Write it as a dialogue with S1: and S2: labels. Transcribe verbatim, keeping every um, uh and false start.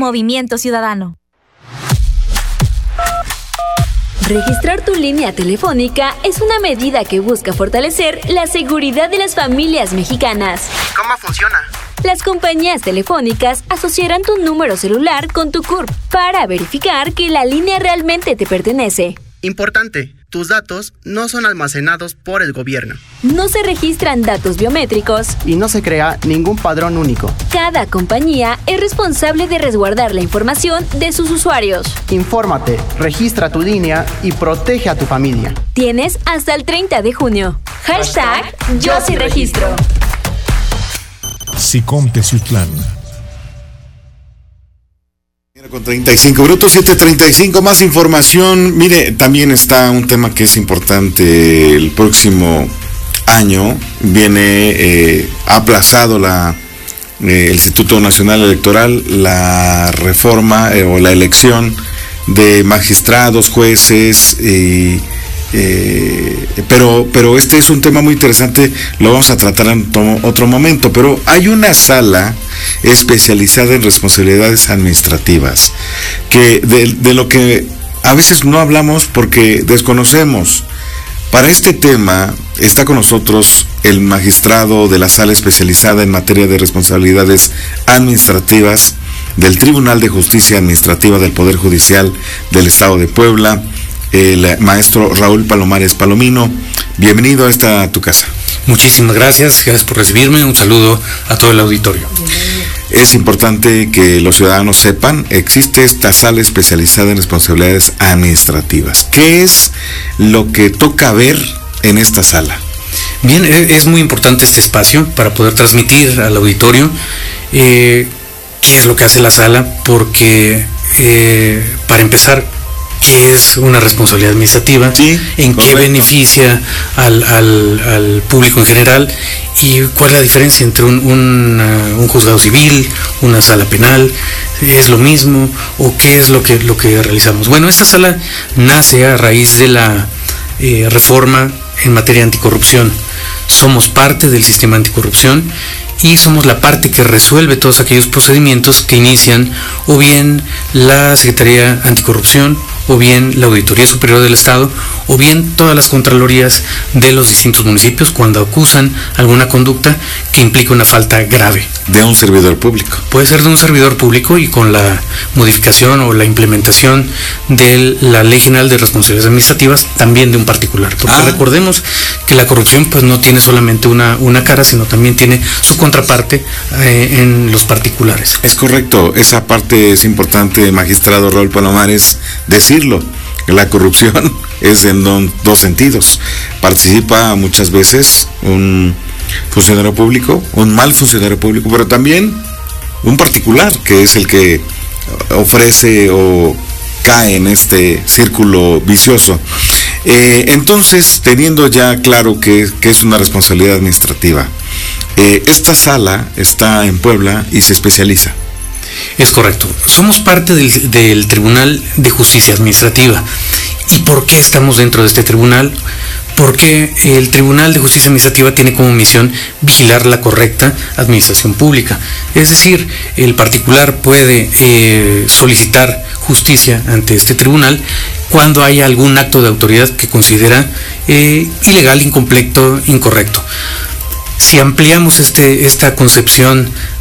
S1: Movimiento Ciudadano.
S2: Registrar tu línea telefónica es una medida que busca fortalecer la seguridad de las familias mexicanas.
S3: ¿Cómo funciona?
S2: Las compañías telefónicas asociarán tu número celular con tu C U R P para verificar que la línea realmente te pertenece.
S3: Importante, tus datos no son almacenados por el gobierno.
S2: No se registran datos biométricos
S4: y no se crea ningún padrón único.
S2: Cada compañía es responsable de resguardar la información de sus usuarios.
S4: Infórmate, registra tu línea y protege a tu familia.
S2: Tienes hasta el treinta de junio. Hashtag Yo sí registro.
S5: SICOM Teciutlán.
S6: Con treinta y cinco minutos, siete treinta y cinco, más información. Mire, también está un tema que es importante. El próximo año viene eh, aplazado la eh, el Instituto Nacional Electoral la reforma eh, o la elección de magistrados, jueces y Eh, pero pero este es un tema muy interesante, lo vamos a tratar en otro momento. Pero hay una sala especializada en responsabilidades administrativas que de, de lo que a veces no hablamos porque desconocemos. Para este tema está con nosotros el magistrado de la sala especializada en materia de responsabilidades administrativas del Tribunal de Justicia Administrativa del Poder Judicial del Estado de Puebla, el maestro Raúl Palomares Palomino. Bienvenido a esta a tu casa.
S7: Muchísimas gracias, gracias por recibirme, un saludo a todo el auditorio.
S6: Es importante que los ciudadanos sepan, existe esta sala especializada en responsabilidades administrativas. ¿Qué es lo que toca ver en esta sala?
S7: Bien, es muy importante este espacio para poder transmitir al auditorio eh, qué es lo que hace la sala, porque eh, para empezar, ¿qué es una responsabilidad administrativa?
S6: Sí,
S7: ¿en
S6: correcto.
S7: qué beneficia al, al, al público en general? ¿Y cuál es la diferencia entre un, un, uh, un juzgado civil, una sala penal? ¿Es lo mismo? ¿O qué es lo que, lo que realizamos? Bueno, esta sala nace a raíz de la eh, reforma en materia anticorrupción. Somos parte del sistema anticorrupción y somos la parte que resuelve todos aquellos procedimientos que inician o bien la Secretaría Anticorrupción, o bien la Auditoría Superior del Estado, o bien todas las contralorías de los distintos municipios cuando acusan alguna conducta que implica una falta grave.
S6: De un servidor público.
S7: Puede ser de un servidor público, y con la modificación o la implementación de la Ley General de Responsabilidades Administrativas, también de un particular. Porque ah. recordemos que la corrupción pues no tiene solamente una, una cara, sino también tiene su contraparte eh, en los particulares.
S6: Es correcto, esa parte es importante, magistrado Raúl Palomares, decirlo. La corrupción es en don, dos sentidos. Participa muchas veces un funcionario público, un mal funcionario público, pero también un particular, que es el que ofrece o cae en este círculo vicioso. Eh, entonces, teniendo ya claro que, que es una responsabilidad administrativa, eh, esta sala está en Puebla y se especializa.
S7: Es correcto. Somos parte del, del Tribunal de Justicia Administrativa. ¿Y por qué estamos dentro de este tribunal? Porque el Tribunal de Justicia Administrativa tiene como misión vigilar la correcta administración pública. Es decir, el particular puede eh, solicitar justicia ante este tribunal cuando haya algún acto de autoridad que considera eh, ilegal, incompleto, incorrecto. Si ampliamos este, esta concepción